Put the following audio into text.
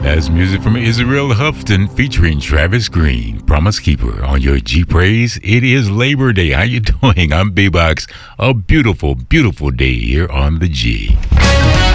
That's music from Israel Houghton featuring Travis Green, Promise Keeper on your G Praise. It is Labor Day. How you doing? I'm B-Box. A beautiful, beautiful day here on the G.